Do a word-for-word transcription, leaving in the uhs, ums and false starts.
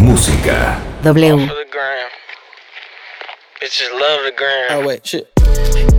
música. W. For the gram. Bitches love the gram. Oh wait, shit.